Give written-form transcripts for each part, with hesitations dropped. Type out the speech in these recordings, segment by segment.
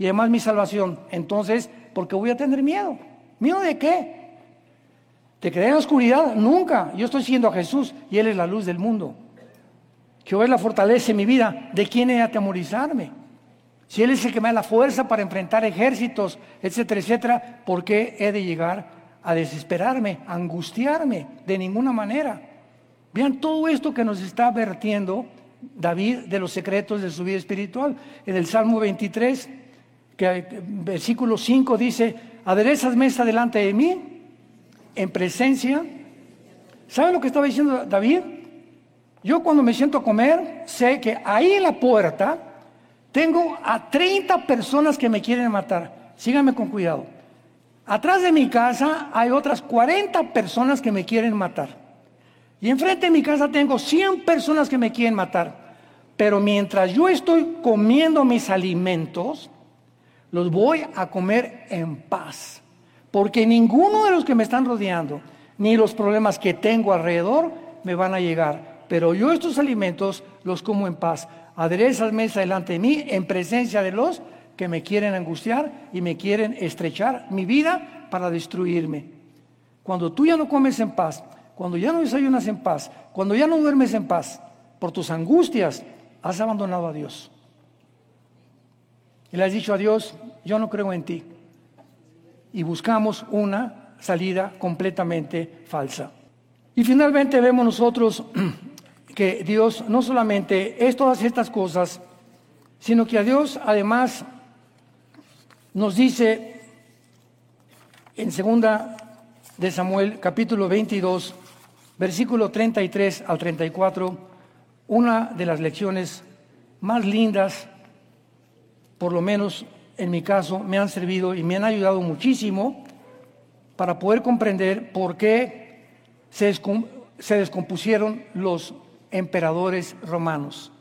y además mi salvación. Entonces, ¿por qué voy a tener miedo? ¿Miedo de qué? ¿Te quedé en la oscuridad? Nunca. Yo estoy siguiendo a Jesús y Él es la luz del mundo. Jehová es la fortaleza de mi vida. ¿De quién he de atemorizarme? Si Él es el que me da la fuerza para enfrentar ejércitos, etcétera, etcétera, ¿por qué he de llegar a desesperarme, a angustiarme? De ninguna manera. Vean todo esto que nos está vertiendo David de los secretos de su vida espiritual. En el Salmo 23, versículo 5 dice: aderezas mesa delante de mí, en presencia. ¿Sabe lo que estaba diciendo David? Yo cuando me siento a comer, sé que ahí en la puerta tengo a 30 personas que me quieren matar. Síganme con cuidado. Atrás de mi casa hay otras 40 personas que me quieren matar. Y enfrente de mi casa tengo 100 personas que me quieren matar. Pero mientras yo estoy comiendo mis alimentos, los voy a comer en paz. Porque ninguno de los que me están rodeando, ni los problemas que tengo alrededor, me van a llegar. Pero yo estos alimentos los como en paz. Aderezas mesa delante de mí, en presencia de los que me quieren angustiar y me quieren estrechar mi vida para destruirme. Cuando tú ya no comes en paz, cuando ya no desayunas en paz, cuando ya no duermes en paz, por tus angustias, has abandonado a Dios. Y le has dicho a Dios: yo no creo en ti. Y buscamos una salida completamente falsa. Y finalmente vemos nosotros que Dios no solamente es todas estas cosas, sino que a Dios además nos dice en 2 de Samuel capítulo 22, versículo 33 al 34, una de las lecciones más lindas, por lo menos en mi caso, me han servido y me han ayudado muchísimo para poder comprender por qué se descompusieron los emperadores romanos.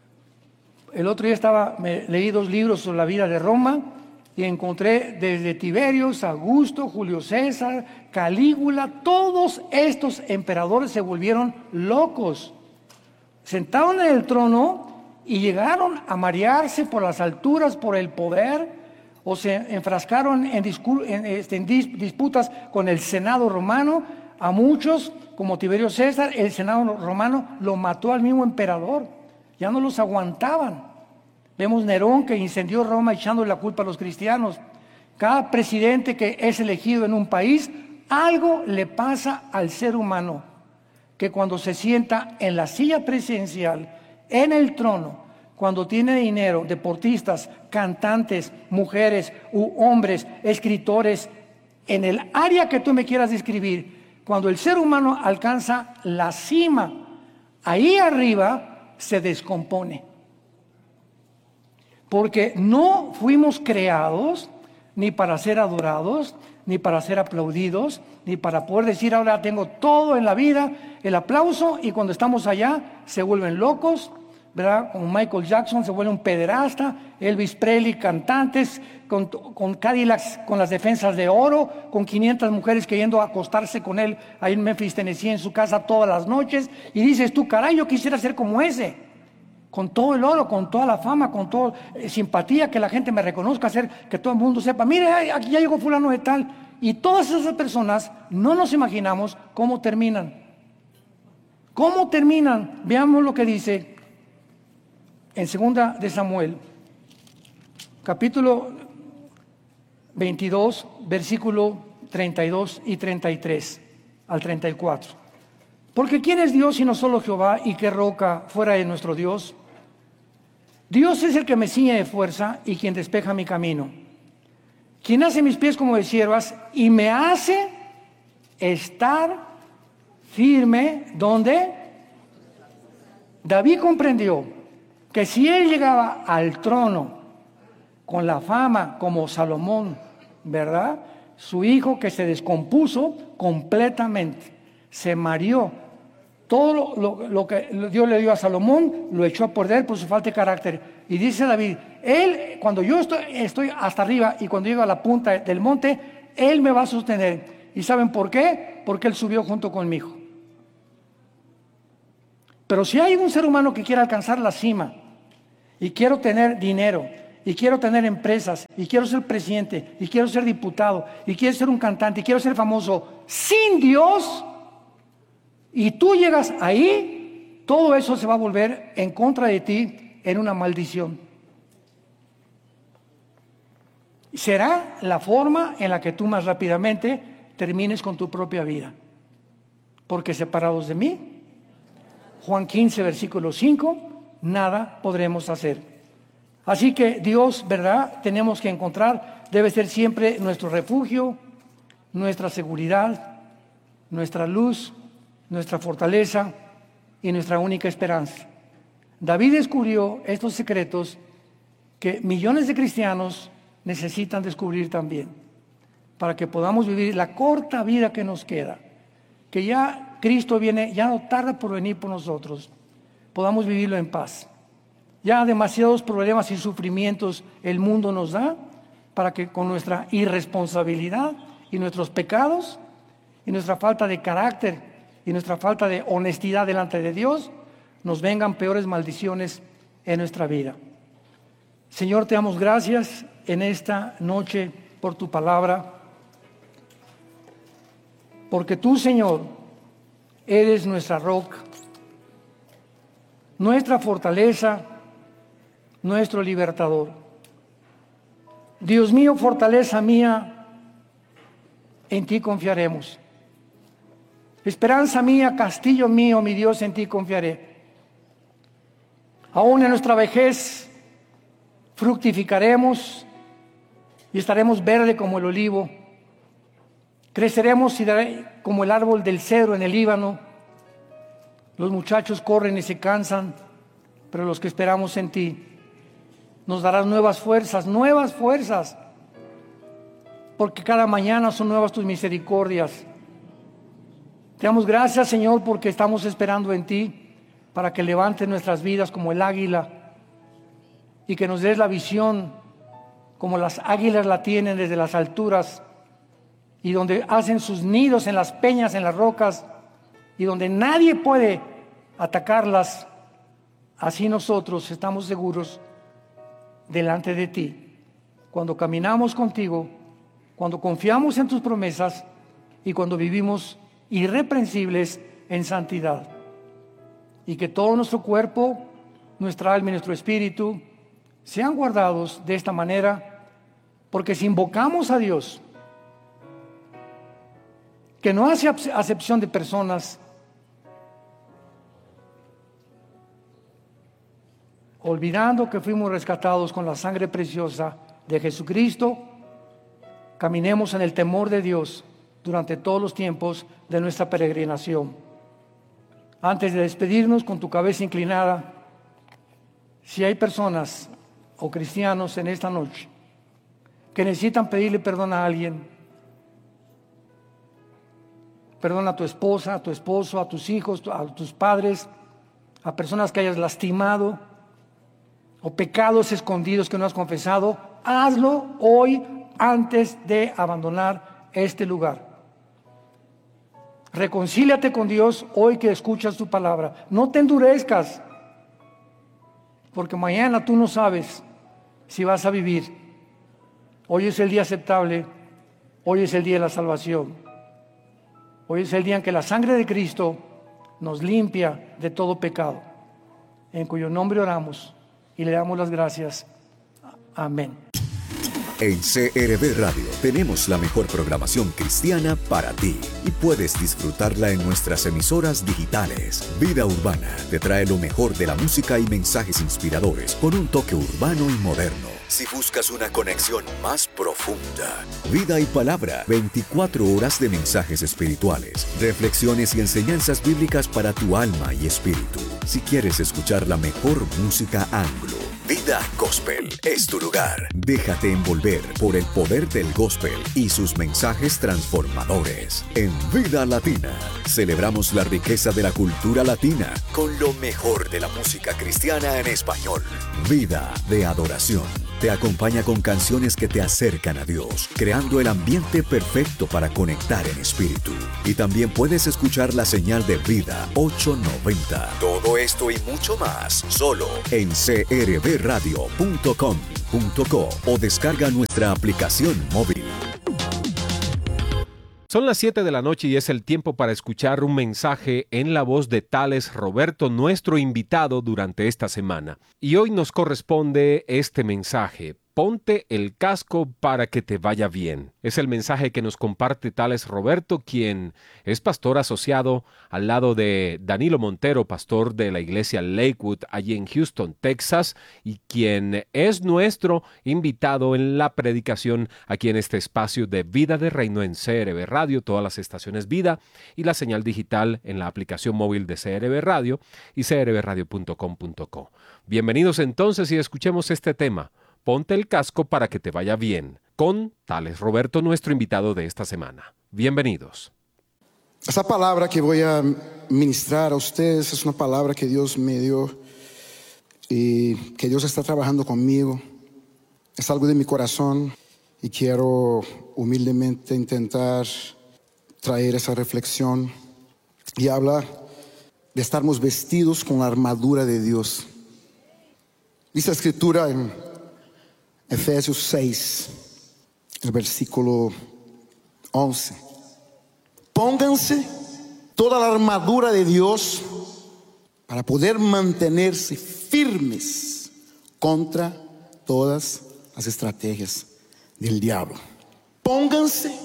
El otro día leí 2 libros sobre la vida de Roma y encontré desde Tiberios, Augusto, Julio César, Calígula, todos estos emperadores se volvieron locos. Sentaron en el trono y llegaron a marearse por las alturas, por el poder, o se enfrascaron en disputas con el Senado romano. A muchos, como Tiberio César, el Senado romano lo mató al mismo emperador. Ya no los aguantaban. Vemos Nerón, que incendió Roma echando la culpa a los cristianos. Cada presidente que es elegido en un país, algo le pasa al ser humano, que cuando se sienta en la silla presidencial, en el trono, cuando tiene dinero, deportistas, cantantes, mujeres u hombres, escritores, en el área que tú me quieras describir, cuando el ser humano alcanza la cima, ahí arriba se descompone. Porque no fuimos creados ni para ser adorados, ni para ser aplaudidos, ni para poder decir: ahora tengo todo en la vida, el aplauso, y cuando estamos allá se vuelven locos, ¿verdad? Como Michael Jackson se vuelve un pederasta, Elvis Presley, cantantes, con Cadillacs, con las defensas de oro, con 500 mujeres queriendo acostarse con él ahí en Memphis, Tennessee, en su casa todas las noches, y dices tú: caray, yo quisiera ser como ese, con todo el oro, con toda la fama, con toda simpatía, que la gente me reconozca, hacer que todo el mundo sepa: mire, aquí ya llegó fulano de tal. Y todas esas personas no nos imaginamos cómo terminan. ¿Cómo terminan? Veamos lo que dice en 2 de Samuel, capítulo 22, versículo 32 y 33 al 34. Porque ¿quién es Dios sino solo Jehová, y qué roca fuera de nuestro Dios? Dios es el que me ciñe de fuerza y quien despeja mi camino, quien hace mis pies como de ciervas y me hace estar firme. ¿Dónde? David comprendió que si él llegaba al trono con la fama como Salomón, ¿verdad? Su hijo, que se descompuso completamente, se mareó. Todo lo que Dios le dio a Salomón lo echó a perder por su falta de carácter. Y dice David: él, cuando yo estoy hasta arriba y cuando llego a la punta del monte, él me va a sostener. ¿Y saben por qué? Porque él subió junto conmigo. Pero si hay un ser humano que quiere alcanzar la cima, y quiero tener dinero, y quiero tener empresas, y quiero ser presidente, y quiero ser diputado, y quiero ser un cantante, y quiero ser famoso sin Dios, y tú llegas ahí, todo eso se va a volver en contra de ti en una maldición. Será la forma en la que tú más rápidamente termines con tu propia vida. Porque separados de mí, Juan 15, versículo 5, nada podremos hacer. Así que Dios, ¿verdad? Tenemos que encontrar, debe ser siempre nuestro refugio, nuestra seguridad, nuestra luz, nuestra fortaleza y nuestra única esperanza. David descubrió estos secretos que millones de cristianos necesitan descubrir también, para que podamos vivir la corta vida que nos queda, que ya Cristo viene, ya no tarda por venir por nosotros, podamos vivirlo en paz. Ya demasiados problemas y sufrimientos el mundo nos da, para que con nuestra irresponsabilidad y nuestros pecados y nuestra falta de carácter y nuestra falta de honestidad delante de Dios, nos vengan peores maldiciones en nuestra vida. Señor, te damos gracias en esta noche por tu palabra, porque tú, Señor, eres nuestra roca, nuestra fortaleza, nuestro libertador. Dios mío, fortaleza mía, en ti confiaremos. Esperanza mía, castillo mío, mi Dios, en ti confiaré. Aún en nuestra vejez fructificaremos y estaremos verde como el olivo. Creceremos como el árbol del cedro en el Líbano. Los muchachos corren y se cansan, pero los que esperamos en ti nos darás nuevas fuerzas, porque cada mañana son nuevas tus misericordias. Te damos gracias, Señor, porque estamos esperando en ti para que levantes nuestras vidas como el águila y que nos des la visión como las águilas la tienen desde las alturas y donde hacen sus nidos en las peñas, en las rocas, y donde nadie puede atacarlas. Así nosotros estamos seguros delante de ti, cuando caminamos contigo, cuando confiamos en tus promesas y cuando vivimos irreprensibles en santidad. Y que todo nuestro cuerpo, nuestra alma y nuestro espíritu sean guardados de esta manera, porque si invocamos a Dios, que no hace acepción de personas, olvidando que fuimos rescatados con la sangre preciosa de Jesucristo, caminemos en el temor de Dios durante todos los tiempos de nuestra peregrinación. Antes de despedirnos, con tu cabeza inclinada, si hay personas o cristianos en esta noche que necesitan pedirle perdón a alguien, perdón a tu esposa, a tu esposo, a tus hijos, a tus padres, a personas que hayas lastimado, o pecados escondidos que no has confesado, hazlo hoy antes de abandonar este lugar. Reconcíliate con Dios hoy que escuchas su palabra. No te endurezcas, porque mañana tú no sabes si vas a vivir. Hoy es el día aceptable, hoy es el día de la salvación. Hoy es el día en que la sangre de Cristo nos limpia de todo pecado, en cuyo nombre oramos y le damos las gracias. Amén. En CRB Radio tenemos la mejor programación cristiana para ti y puedes disfrutarla en nuestras emisoras digitales. Vida Urbana te trae lo mejor de la música y mensajes inspiradores con un toque urbano y moderno. Si buscas una conexión más profunda, Vida y Palabra, 24 horas de mensajes espirituales, reflexiones y enseñanzas bíblicas para tu alma y espíritu. Si quieres escuchar la mejor música anglo, Vida Gospel es tu lugar. Déjate envolver por el poder del gospel y sus mensajes transformadores. En Vida Latina, celebramos la riqueza de la cultura latina con lo mejor de la música cristiana en español. Vida de Adoración te acompaña con canciones que te acercan a Dios, creando el ambiente perfecto para conectar en espíritu. Y también puedes escuchar la señal de Vida 890. Todo esto y mucho más, solo en crbradio.com. cerebraradio.co o descarga nuestra aplicación móvil. Son las 7 de la noche y es el tiempo para escuchar un mensaje en la voz de Tales Roberto, nuestro invitado durante esta semana. Y hoy nos corresponde este mensaje: ponte el casco para que te vaya bien. Es el mensaje que nos comparte Tales Roberto, quien es pastor asociado al lado de Danilo Montero, pastor de la iglesia Lakewood, allí en Houston, Texas, y quien es nuestro invitado en la predicación aquí en este espacio de Vida de Reino en CRB Radio, todas las estaciones Vida y la señal digital en la aplicación móvil de CRB Radio y crbradio.com.co. Bienvenidos entonces y escuchemos este tema: ponte el casco para que te vaya bien, con Tales Roberto, nuestro invitado de esta semana. Bienvenidos. Esa palabra que voy a ministrar a ustedes es una palabra que Dios me dio y que Dios está trabajando conmigo. Es algo de mi corazón y quiero humildemente intentar traer esa reflexión. Y habla de estarmos vestidos con la armadura de Dios. Dice la Escritura en Efesios 6, el versículo 11. Pónganse toda la armadura de Dios para poder mantenerse firmes contra todas las estrategias del diablo. Pónganse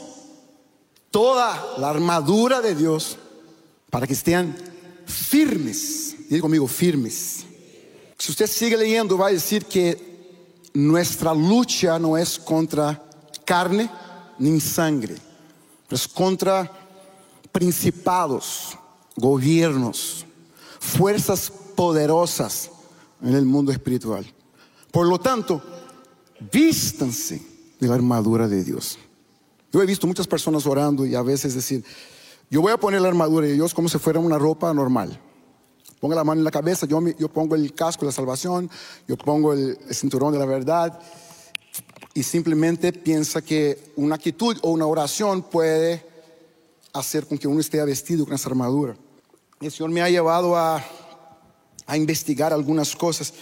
toda la armadura de Dios para que estén firmes. Diga conmigo, firmes. Si usted sigue leyendo, va a decir que nuestra lucha no es contra carne ni sangre, es contra principados, gobiernos, fuerzas poderosas en el mundo espiritual. Por lo tanto, vístanse de la armadura de Dios. Yo he visto muchas personas orando y a veces decir: yo voy a poner la armadura de Dios como si fuera una ropa normal. Ponga la mano en la cabeza, yo pongo el casco de la salvación, yo pongo el cinturón de la verdad, y simplemente piensa que una actitud o una oración puede hacer con que uno esté vestido con esa armadura. El Señor me ha llevado a investigar algunas cosas,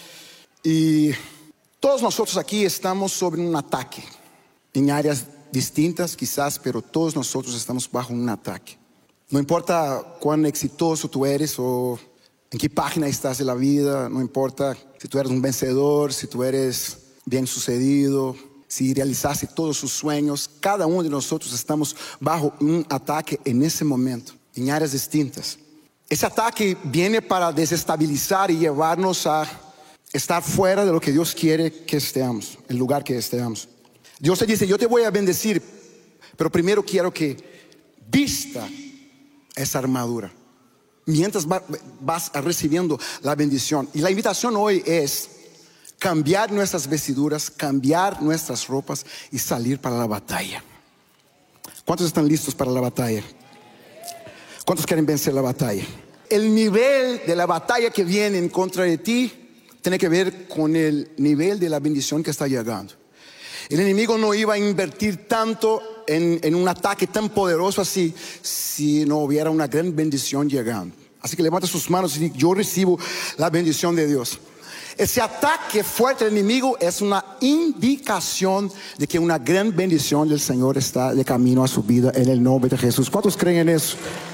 y todos nosotros aquí estamos sobre un ataque, en áreas distintas quizás, pero todos nosotros estamos bajo un ataque. No importa cuán exitoso tú eres o en qué página estás de la vida, no importa si tú eres un vencedor, si tú eres bien sucedido, si realizaste todos sus sueños, cada uno de nosotros estamos bajo un ataque en ese momento, en áreas distintas. Ese ataque viene para desestabilizar y llevarnos a estar fuera de lo que Dios quiere que estemos, el lugar que estemos. Dios te dice: yo te voy a bendecir, pero primero quiero que vista esa armadura mientras vas recibiendo la bendición. Y la invitación hoy es cambiar nuestras vestiduras, cambiar nuestras ropas y salir para la batalla. ¿Cuántos están listos para la batalla? ¿Cuántos quieren vencer la batalla? El nivel de la batalla que viene en contra de ti tiene que ver con el nivel de la bendición que está llegando. El enemigo no iba a invertir tanto en un ataque tan poderoso así si no hubiera una gran bendición llegando. Así que levanta sus manos y diga: yo recibo la bendición de Dios. Ese ataque fuerte del enemigo es una indicación de que una gran bendición del Señor está de camino a su vida, en el nombre de Jesús. ¿Cuántos creen en eso?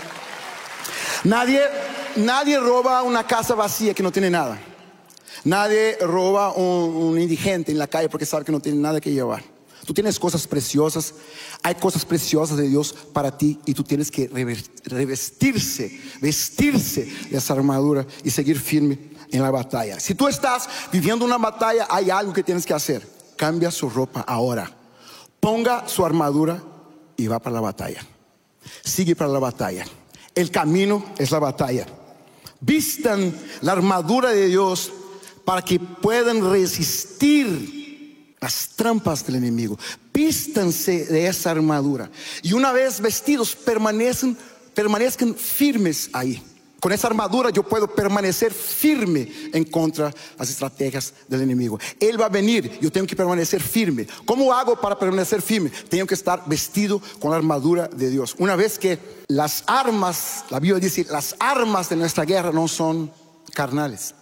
Nadie roba una casa vacía que no tiene nada. Nadie roba un indigente en la calle porque sabe que no tiene nada que llevar. Tú tienes cosas preciosas. Hay cosas preciosas de Dios para ti, y tú tienes que vestirse de esa armadura y seguir firme en la batalla. Si tú estás viviendo una batalla, hay algo que tienes que hacer: cambia su ropa ahora, ponga su armadura y va para la batalla. Sigue para la batalla. El camino es la batalla. Vistan la armadura de Dios para que puedan resistir las trampas del enemigo. Vístanse de esa armadura, y una vez vestidos permanezcan firmes ahí. Con esa armadura yo puedo permanecer firme en contra de las estrategias del enemigo. Él va a venir, yo tengo que permanecer firme. ¿Cómo hago para permanecer firme? Tengo que estar vestido con la armadura de Dios. Una vez que las armas, la Biblia dice, las armas de nuestra guerra no son carnales,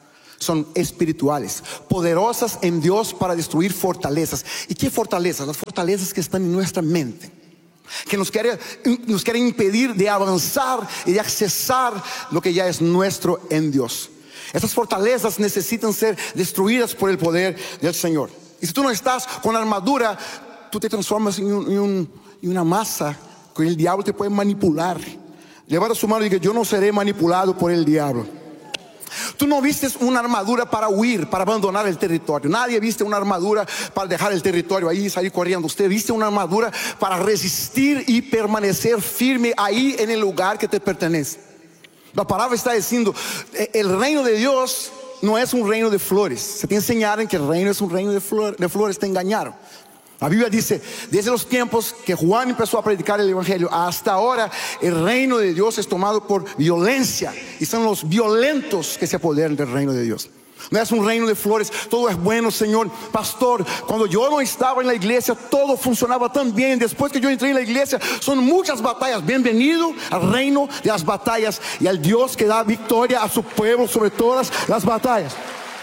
son espirituales, poderosas en Dios para destruir fortalezas. ¿Y qué fortalezas? Las fortalezas que están en nuestra mente, que nos quieren impedir de avanzar y de accesar lo que ya es nuestro en Dios. Esas fortalezas necesitan ser destruidas por el poder del Señor. Y si tú no estás con armadura, tú te transformas en una masa que el diablo te puede manipular. Levanta su mano y diga: yo no seré manipulado por el diablo. Tú no vistes una armadura para huir, para abandonar el territorio. Nadie viste una armadura para dejar el territorio ahí y salir corriendo. Usted viste una armadura para resistir y permanecer firme ahí en el lugar que te pertenece. La palabra está diciendo: el reino de Dios no es un reino de flores. Se te enseñaron que el reino es un reino de flores, te engañaron. La Biblia dice: desde los tiempos que Juan empezó a predicar el evangelio hasta ahora, el reino de Dios es tomado por violencia, y son los violentos que se apoderan del reino de Dios. No es un reino de flores. Todo es bueno, Señor. Pastor, cuando yo no estaba en la iglesia, todo funcionaba tan bien. Después que yo entré en la iglesia, son muchas batallas. Bienvenido al reino de las batallas y al Dios que da victoria a su pueblo sobre todas las batallas.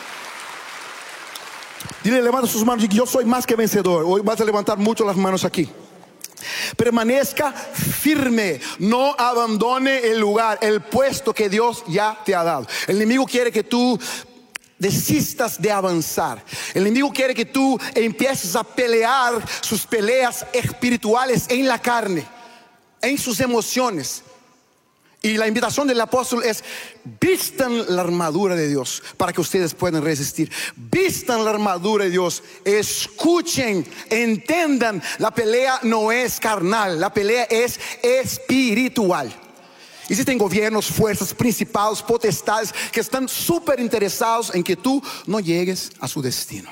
Dile, levanta sus manos y diga: yo soy más que vencedor. Hoy vas a levantar mucho las manos aquí. Permanezca firme, no abandone el lugar, el puesto que Dios ya te ha dado. El enemigo quiere que tú desistas de avanzar. El enemigo quiere que tú empieces a pelear sus peleas espirituales en la carne, en sus emociones. Y la invitación del apóstol es: vistan la armadura de Dios para que ustedes puedan resistir. Vistan la armadura de Dios. Escuchen, entiendan, la pelea no es carnal, la pelea es espiritual. Existen gobiernos, fuerzas, principados, potestades que están súper interesados en que tú no llegues a su destino.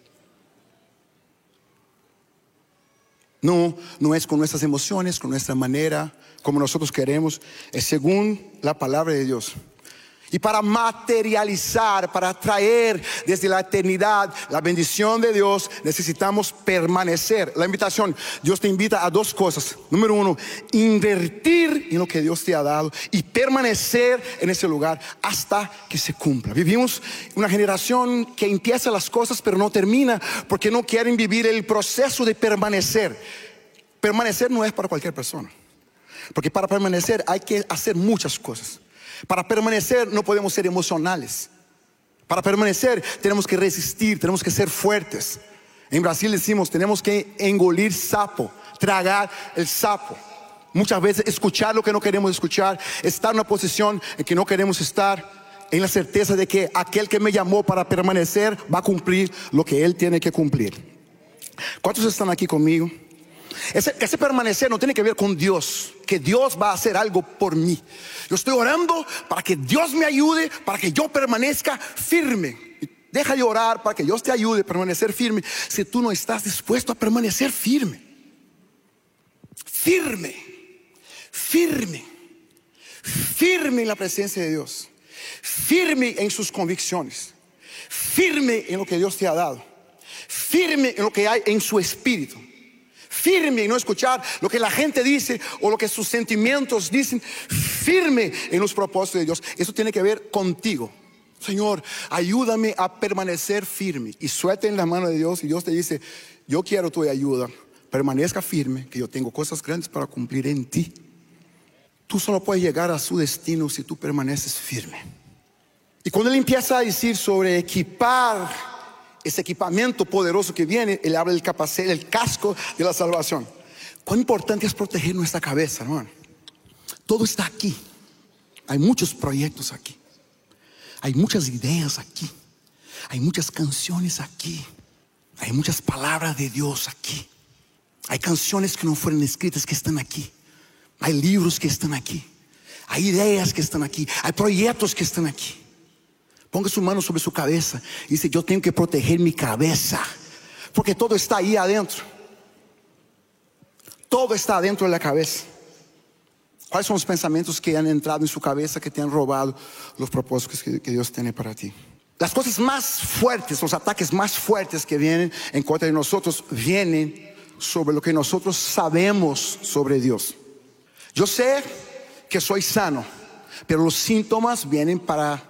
No es con nuestras emociones, con nuestra manera, como nosotros queremos. Es según la palabra de Dios. Y para materializar, para traer desde la eternidad la bendición de Dios, necesitamos permanecer. La invitación, Dios te invita a dos cosas. Número uno, invertir en lo que Dios te ha dado y permanecer en ese lugar hasta que se cumpla. Vivimos una generación que empieza las cosas pero no termina, porque no quieren vivir el proceso de permanecer. Permanecer no es para cualquier persona, porque para permanecer hay que hacer muchas cosas. Para permanecer no podemos ser emocionales. Para permanecer tenemos que resistir, tenemos que ser fuertes. En Brasil decimos: tenemos que engolir sapo, tragar el sapo. Muchas veces escuchar lo que no queremos escuchar, estar en una posición en que no queremos estar, en la certeza de que aquel que me llamó para permanecer va a cumplir lo que Él tiene que cumplir. ¿Cuántos están aquí conmigo? Ese permanecer no tiene que ver con Dios, que Dios va a hacer algo por mí. Yo estoy orando para que Dios me ayude, para que yo permanezca firme. Deja de orar para que Dios te ayude a permanecer firme si tú no estás dispuesto a permanecer firme. Firme en la presencia de Dios, firme en sus convicciones, firme en lo que Dios te ha dado, firme en lo que hay en su espíritu. Firme en no escuchar lo que la gente dice o lo que sus sentimientos dicen. Firme en los propósitos de Dios. Eso tiene que ver contigo. Señor, ayúdame a permanecer firme. Y suelta en la mano de Dios y Dios te dice: yo quiero tu ayuda. Permanezca firme, que yo tengo cosas grandes para cumplir en ti. Tú solo puedes llegar a su destino si tú permaneces firme. Y cuando Él empieza a decir sobre equipar ese equipamiento poderoso que viene, Él habla del el casco de la salvación. Cuán importante es proteger nuestra cabeza, hermano. Todo está aquí. Hay muchos proyectos aquí. Hay muchas ideas aquí. Hay muchas canciones aquí. Hay muchas palabras de Dios aquí. Hay canciones que no fueron escritas que están aquí. Hay libros que están aquí. Hay ideas que están aquí. Hay proyectos que están aquí. Ponga su mano sobre su cabeza y dice: yo tengo que proteger mi cabeza, porque todo está ahí adentro. Todo está adentro de la cabeza. ¿Cuáles son los pensamientos que han entrado en su cabeza, que te han robado los propósitos que Dios tiene para ti? Las cosas más fuertes, los ataques más fuertes que vienen en contra de nosotros, vienen sobre lo que nosotros sabemos sobre Dios. Yo sé que soy sano, pero los síntomas vienen para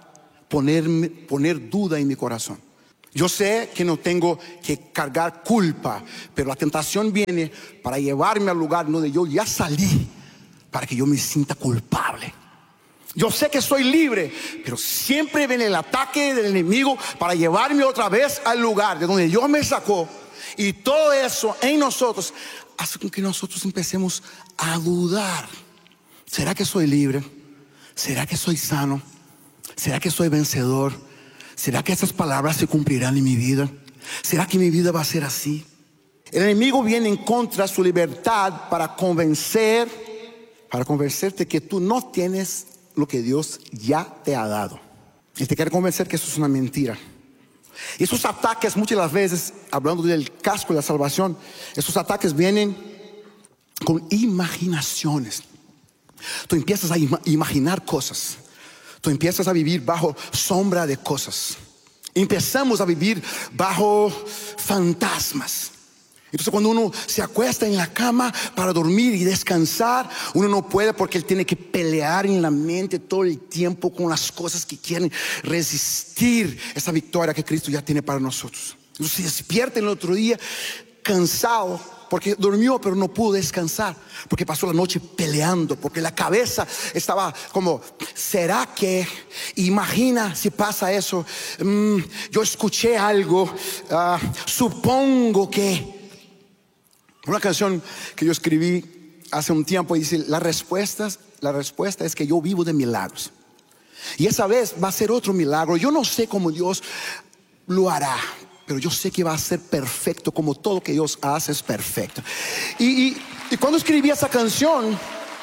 poner duda en mi corazón. Yo sé que no tengo que cargar culpa, pero la tentación viene para llevarme al lugar donde yo ya salí, para que yo me sienta culpable. Yo sé que soy libre, pero siempre viene el ataque del enemigo para llevarme otra vez al lugar de donde Dios me sacó. Y todo eso en nosotros hace con que nosotros empecemos a dudar. ¿Será que soy libre? ¿Será que soy sano? ¿Será que soy vencedor? ¿Será que esas palabras se cumplirán en mi vida? ¿Será que mi vida va a ser así? El enemigo viene en contra de su libertad para convencerte que tú no tienes lo que Dios ya te ha dado. Él te quiere convencer que eso es una mentira. Y esos ataques muchas de las veces, hablando del casco de la salvación, esos ataques vienen con imaginaciones. Tú empiezas a imaginar cosas. Tú empiezas a vivir bajo sombra de cosas. Empezamos a vivir bajo fantasmas. Entonces cuando uno se acuesta en la cama para dormir y descansar, uno no puede, porque él tiene que pelear en la mente todo el tiempo con las cosas que quieren resistir esa victoria que Cristo ya tiene para nosotros. Entonces se despierta el otro día cansado, porque durmió pero no pudo descansar, porque pasó la noche peleando, porque la cabeza estaba como, ¿será que? Imagina si pasa eso. Yo escuché algo, supongo que. Una canción que yo escribí hace un tiempo y dice: la respuesta es que yo vivo de milagros. Y esa vez va a ser otro milagro. Yo no sé cómo Dios lo hará, pero yo sé que va a ser perfecto, como todo que Dios hace es perfecto. Y cuando escribí esa canción,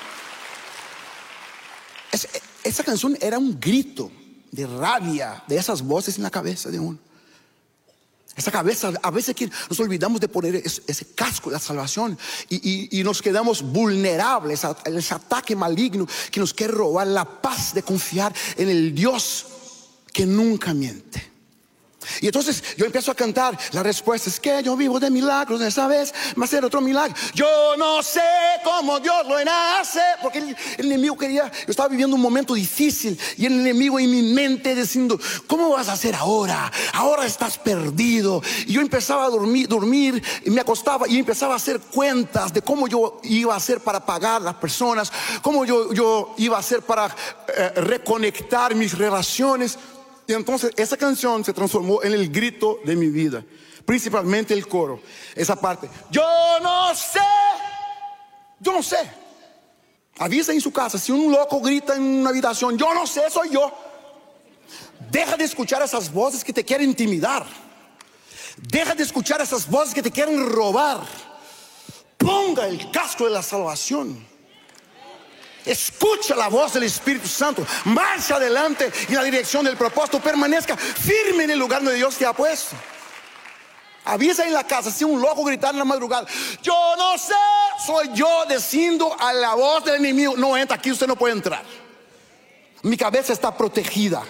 esa canción era un grito de rabia de esas voces en la cabeza de uno. Esa cabeza, a veces que nos olvidamos de poner ese casco de la salvación y nos quedamos vulnerables a ese ataque maligno que nos quiere robar la paz de confiar en el Dios que nunca miente. Y entonces yo empiezo a cantar. La respuesta es que yo vivo de milagros. Esa vez va a ser otro milagro. Yo no sé cómo Dios lo hace, porque el enemigo quería. Yo estaba viviendo un momento difícil y el enemigo en mi mente diciendo: ¿cómo vas a hacer ahora? Ahora estás perdido. Y yo empezaba a dormir y me acostaba y empezaba a hacer cuentas de cómo yo iba a hacer para pagar a las personas, cómo yo iba a hacer para reconectar mis relaciones. Y entonces esa canción se transformó en el grito de mi vida, principalmente el coro, esa parte. Yo no sé. Avisa en su casa, si un loco grita en una habitación: yo no sé, soy yo. Deja de escuchar esas voces que te quieren intimidar. Deja de escuchar esas voces que te quieren robar. Ponga el casco de la salvación. Escucha la voz del Espíritu Santo. Marcha adelante en la dirección del propósito. Permanezca firme en el lugar donde Dios te ha puesto. Avisa en la casa, si un loco gritar en la madrugada: yo no sé, soy yo, diciendo a la voz del enemigo: no entra aquí, usted no puede entrar. Mi cabeza está protegida.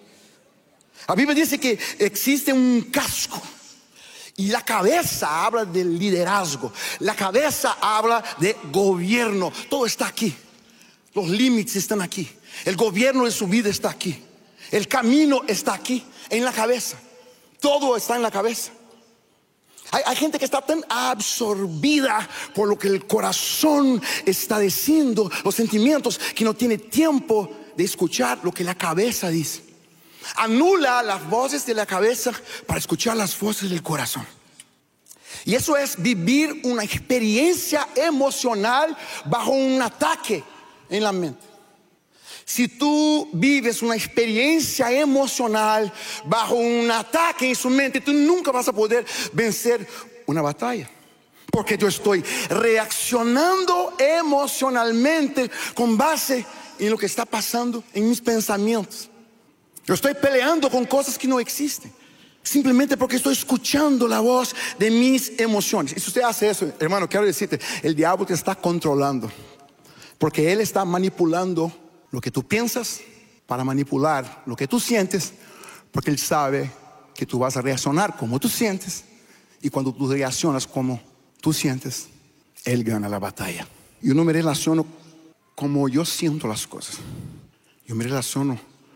La Biblia dice que existe un casco. Y la cabeza habla de liderazgo. La cabeza habla de gobierno. Todo está aquí. Los límites están aquí. El gobierno de su vida está aquí. El camino está aquí, en la cabeza. Todo está en la cabeza. Hay gente que está tan absorbida por lo que el corazón está diciendo, los sentimientos, que no tiene tiempo de escuchar lo que la cabeza dice. Anula las voces de la cabeza para escuchar las voces del corazón. Y eso es vivir una experiencia emocional bajo un ataque en la mente. Si tú vives una experiencia emocional bajo un ataque en su mente, tú nunca vas a poder vencer una batalla, porque yo estoy reaccionando emocionalmente con base en lo que está pasando en mis pensamientos. Yo estoy peleando con cosas que no existen, simplemente porque estoy escuchando la voz de mis emociones. Y si usted hace eso, hermano, quiero decirte, el diablo te está controlando, porque él está manipulando lo que tú piensas para manipular lo que tú sientes, porque él sabe que tú vas a reaccionar como tú sientes, y cuando tú reaccionas como tú sientes, él gana la batalla. Yo no me relaciono como yo siento las cosas, yo me relaciono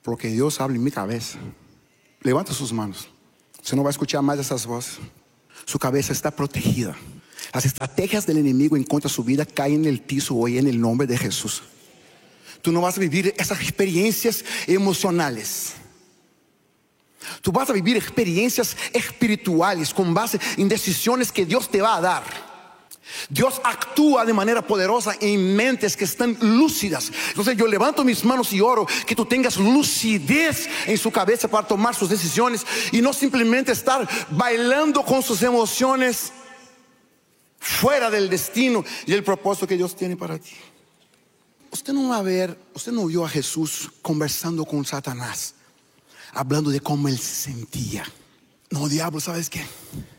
por lo que Dios habla en mi cabeza. Levanta sus manos. Usted no va a escuchar más esas voces. Su cabeza está protegida. Las estrategias del enemigo en contra de su vida caen en el piso hoy en el nombre de Jesús. Tú no vas a vivir esas experiencias emocionales. Tú vas a vivir experiencias espirituales con base en decisiones que Dios te va a dar. Dios actúa de manera poderosa en mentes que están lúcidas. Entonces yo levanto mis manos y oro que tú tengas lucidez en su cabeza para tomar sus decisiones y no simplemente estar bailando con sus emociones fuera del destino y el propósito que Dios tiene para ti. Usted no vio a Jesús conversando con Satanás, hablando de cómo él se sentía. No, diablo, ¿sabes qué?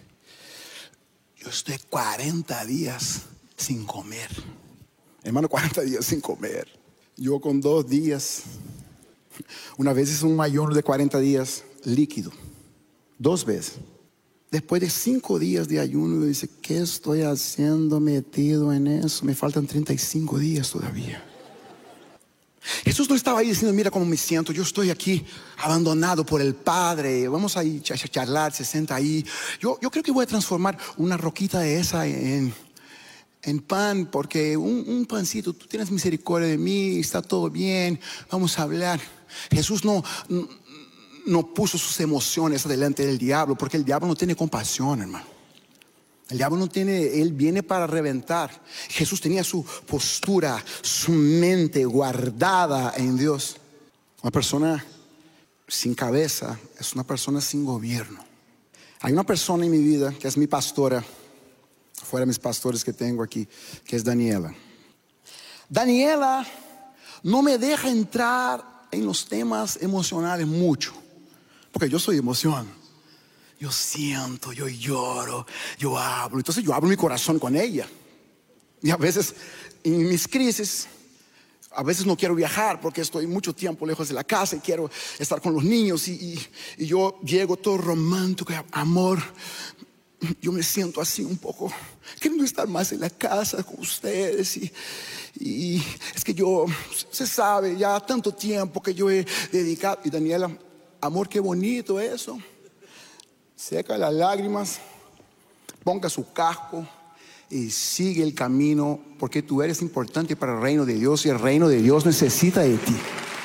Yo estoy 40 días sin comer. Hermano, 40 días sin comer. Yo con 2 días. Una vez hice un ayuno de 40 días líquido. 2 veces. Después de 5 días de ayuno, yo dice, ¿qué estoy haciendo metido en eso? Me faltan 35 días todavía. Jesús no estaba ahí diciendo, mira cómo me siento, yo estoy aquí abandonado por el Padre, vamos a ir a charlar, se sienta ahí. Yo creo que voy a transformar una roquita de esa en pan, porque un pancito, tú tienes misericordia de mí, está todo bien, vamos a hablar. Jesús no puso sus emociones delante del diablo, porque el diablo no tiene compasión, hermano. El diablo no tiene, él viene para reventar. Jesús tenía su postura, su mente guardada en Dios. Una persona sin cabeza es una persona sin gobierno. Hay una persona en mi vida que es mi pastora, fuera de mis pastores que tengo aquí, que es Daniela. Daniela no me deja entrar en los temas emocionales mucho, porque yo soy emoción. Yo siento, yo lloro, yo hablo. Entonces yo abro mi corazón con ella. Y a veces en mis crisis, a veces no quiero viajar porque estoy mucho tiempo lejos de la casa y quiero estar con los niños. Y yo llego todo romántico, amor. Yo me siento así un poco, queriendo estar más en la casa con ustedes. Y es que yo, se sabe, ya tanto tiempo que yo he dedicado. Y Daniela, amor, qué bonito eso. Seca las lágrimas, ponga su casco y sigue el camino, porque tú eres importante para el reino de Dios y el reino de Dios necesita de ti.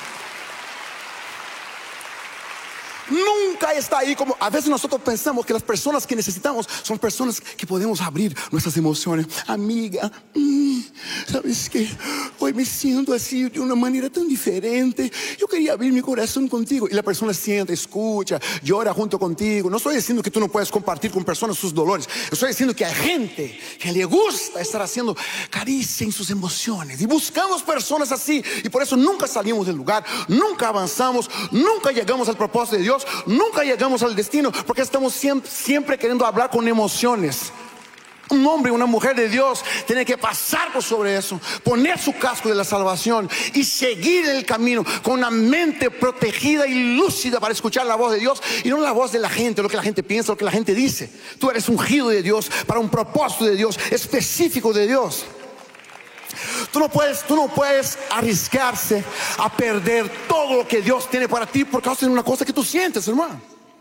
Nunca está ahí como a veces nosotros pensamos que las personas que necesitamos son personas que podemos abrir nuestras emociones. Amiga, ¿sabes qué? Hoy me siento así de una manera tan diferente. Yo quería abrir mi corazón contigo. Y la persona siente, escucha, llora junto contigo. No estoy diciendo que tú no puedes compartir con personas sus dolores. Estoy diciendo que hay gente que le gusta estar haciendo caricia en sus emociones. Y buscamos personas así. Y por eso nunca salimos del lugar, nunca avanzamos, nunca llegamos al propósito de Dios, nunca llegamos al destino, porque estamos siempre queriendo hablar con emociones. Un hombre y una mujer de Dios tiene que pasar por sobre eso, poner su casco de la salvación y seguir el camino con una mente protegida y lúcida para escuchar la voz de Dios y no la voz de la gente, lo que la gente piensa, lo que la gente dice. Tú eres ungido de Dios para un propósito de Dios específico de Dios. Tú no puedes arriesgarse a perder todo lo que Dios tiene para ti por causa de una cosa que tú sientes, hermano.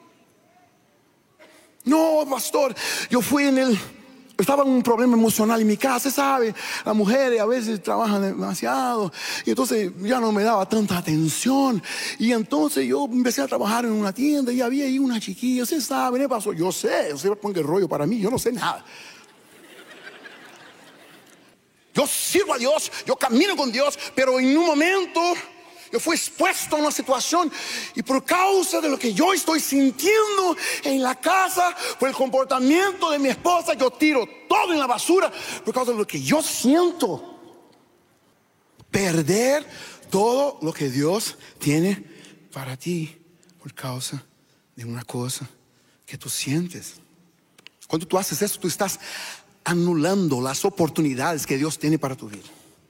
No, pastor, estaba en un problema emocional en mi casa, ¿sabe? Las mujeres a veces trabajan demasiado y entonces ya no me daba tanta atención. Y entonces yo empecé a trabajar en una tienda y había ahí una chiquilla, ¿usted sabe? ¿Qué pasó? Yo sé, usted pone el rollo para mí, yo no sé nada. Yo sirvo a Dios, yo camino con Dios, pero en un momento yo fui expuesto a una situación y por causa de lo que yo estoy sintiendo en la casa, por el comportamiento de mi esposa, yo tiro todo en la basura por causa de lo que yo siento. Perder todo lo que Dios tiene para ti por causa de una cosa que tú sientes. Cuando tú haces eso, tú estás anulando las oportunidades que Dios tiene para tu vida.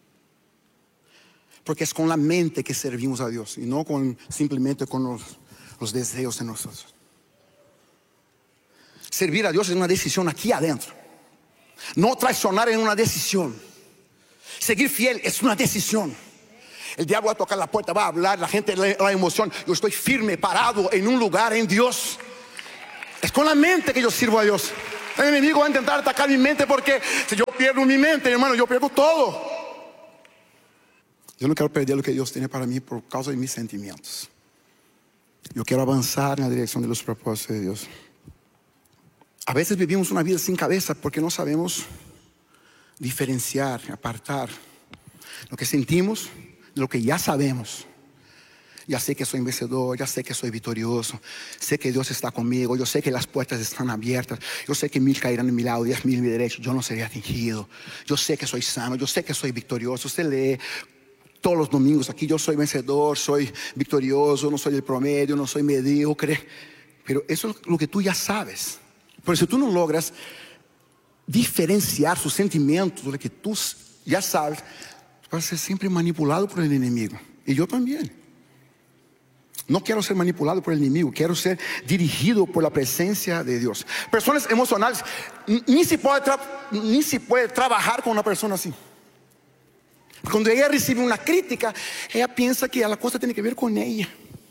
Porque es con la mente que servimos a Dios y no simplemente con los deseos de nosotros. Servir a Dios es una decisión aquí adentro. No traicionar es una decisión. Seguir fiel es una decisión. El diablo va a tocar la puerta, va a hablar, la gente, la emoción. Yo estoy firme, parado en un lugar en Dios. Es con la mente que yo sirvo a Dios. El enemigo va a intentar atacar mi mente, porque si yo pierdo mi mente, hermano, yo pierdo todo. Yo no quiero perder lo que Dios tiene para mí por causa de mis sentimientos. Yo quiero avanzar en la dirección de los propósitos de Dios. A veces vivimos una vida sin cabeza porque no sabemos diferenciar, apartar lo que sentimos de lo que ya sabemos. Ya sé que soy vencedor, ya sé que soy victorioso, sé que Dios está conmigo, yo sé que las puertas están abiertas, yo sé que 1000 caerán en mi lado, 10,000 a mi derecha, yo no seré atingido. Yo sé que soy sano, yo sé que soy victorioso. Usted lee todos los domingos aquí: yo soy vencedor, soy victorioso, no soy el promedio, no soy mediocre. Pero eso es lo que tú ya sabes. Pero si tú no logras diferenciar sus sentimientos de lo que tú ya sabes, vas a ser siempre manipulado por el enemigo. Y yo también. No quiero ser manipulado por el enemigo, quiero ser dirigido por la presencia de Dios. Personas emocionales, ni se puede trabajar con una persona así. Cuando ella recibe una crítica, ella piensa que la cosa tiene que ver con ella.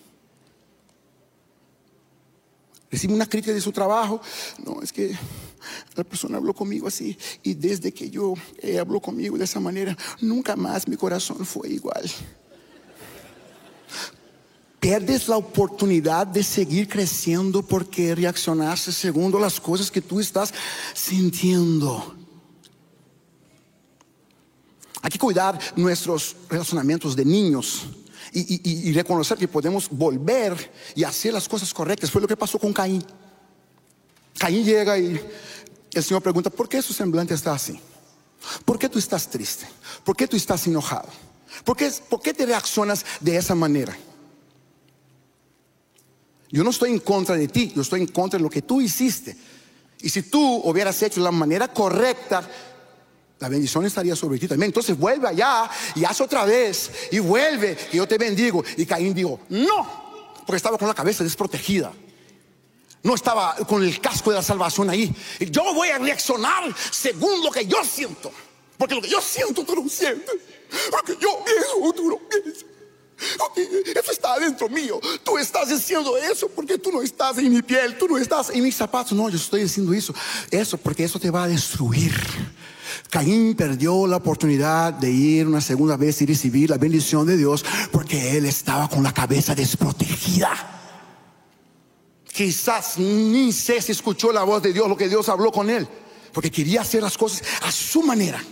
Recibe una crítica de su trabajo: no, es que la persona habló conmigo así, y desde que habló conmigo de esa manera, nunca más mi corazón fue igual. Pierdes la oportunidad de seguir creciendo porque reaccionaste según las cosas que tú estás sintiendo. Hay que cuidar nuestros relacionamientos de niños y reconocer que podemos volver y hacer las cosas correctas. Fue lo que pasó con Caín. Caín llega y el Señor pregunta: ¿por qué su semblante está así? ¿Por qué tú estás triste? ¿Por qué tú estás enojado? ¿Por qué te reaccionas de esa manera? Yo no estoy en contra de ti, yo estoy en contra de lo que tú hiciste. Y si tú hubieras hecho de la manera correcta, la bendición estaría sobre ti también. Entonces vuelve allá y haz otra vez, y vuelve y yo te bendigo. Y Caín dijo: no, porque estaba con la cabeza desprotegida. No estaba con el casco de la salvación ahí. Y yo voy a reaccionar según lo que yo siento, porque lo que yo siento tú no sientes, porque yo pienso tú no piensas. Eso está dentro mío. Tú estás diciendo eso porque tú no estás en mi piel, tú no estás en mis zapatos. No, yo estoy diciendo eso porque eso te va a destruir. Caín perdió la oportunidad de ir una segunda vez y recibir la bendición de Dios porque él estaba con la cabeza desprotegida. Quizás ni sé si escuchó la voz de Dios, lo que Dios habló con él, porque quería hacer las cosas a su manera.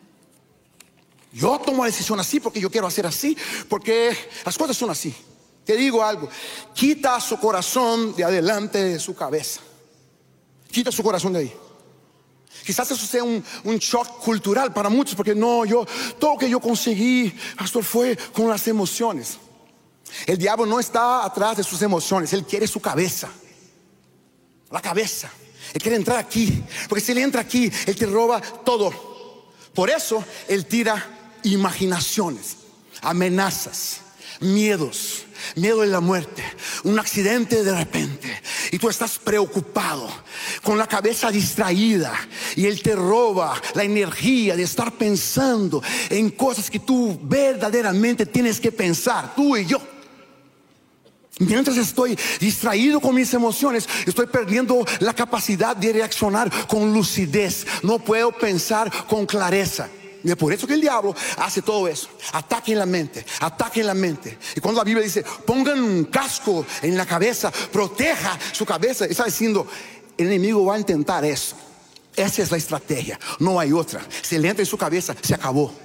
Yo tomo la decisión así porque yo quiero hacer así, porque las cosas son así. Te digo algo: quita su corazón de adelante de su cabeza. Quita su corazón de ahí. Quizás eso sea un shock cultural para muchos, porque todo lo que yo conseguí, pastor, fue con las emociones. El diablo no está atrás de sus emociones, él quiere su cabeza. La cabeza. Él quiere entrar aquí, porque si él entra aquí, él te roba todo. Por eso él tira imaginaciones, amenazas, miedos, miedo de la muerte, un accidente de repente, y tú estás preocupado, con la cabeza distraída, y él te roba la energía de estar pensando en cosas que tú verdaderamente tienes que pensar, tú y yo. Mientras estoy distraído con mis emociones, estoy perdiendo la capacidad de reaccionar con lucidez. No puedo pensar con clareza. Y es por eso que el diablo hace todo eso. Ataquen la mente, ataquen la mente. Y cuando la Biblia dice: pongan un casco en la cabeza, proteja su cabeza, está diciendo: el enemigo va a intentar eso. Esa es la estrategia, no hay otra. Si le entra en su cabeza, se acabó.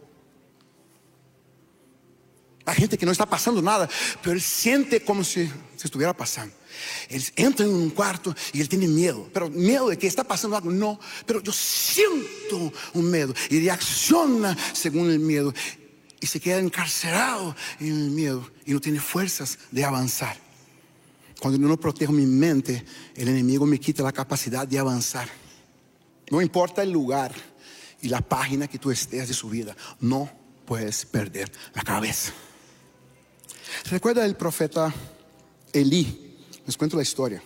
Hay gente que no está pasando nada, pero él siente como si estuviera pasando. Él entra en un cuarto y él tiene miedo. Pero miedo de que está pasando algo, no. Pero yo siento un miedo y reacciona según el miedo. Y se queda encarcelado en el miedo y no tiene fuerzas de avanzar. Cuando yo no protejo mi mente, el enemigo me quita la capacidad de avanzar. No importa el lugar y la página que tú estés de su vida, no puedes perder la cabeza. ¿Recuerda el profeta Elí? Les cuento la historia.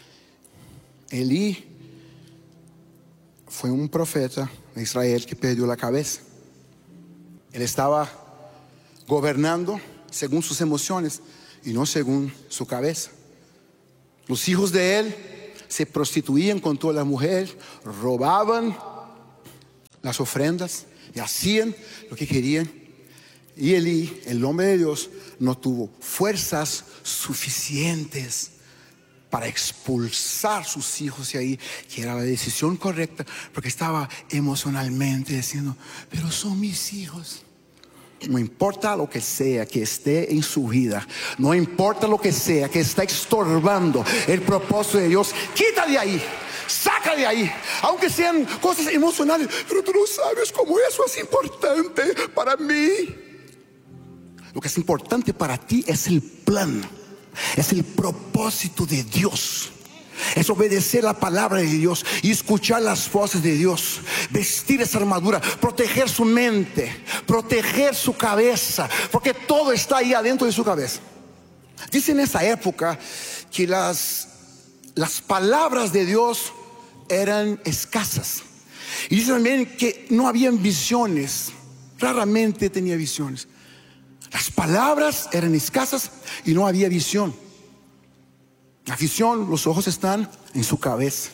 Elí fue un profeta de Israel que perdió la cabeza. Él estaba gobernando según sus emociones y no según su cabeza. Los hijos de él se prostituían con toda la mujer, robaban las ofrendas y hacían lo que querían. Y Elí, el hombre de Dios, no tuvo fuerzas suficientes para expulsar sus hijos de ahí, que era la decisión correcta, porque estaba emocionalmente diciendo: pero son mis hijos. No importa lo que sea que esté en su vida, no importa lo que sea que está estorbando el propósito de Dios, quita de ahí, saca de ahí, aunque sean cosas emocionales. Pero tú no sabes cómo eso es importante para mí. Lo que es importante para ti es el plan, es el propósito de Dios. Es obedecer la palabra de Dios y escuchar las voces de Dios. Vestir esa armadura, proteger su mente, proteger su cabeza, porque todo está ahí adentro de su cabeza. Dice en esa época que las palabras de Dios eran escasas. Y dice también que no habían visiones, raramente tenía visiones. Las palabras eran escasas y no había visión. La visión, los ojos están en su cabeza.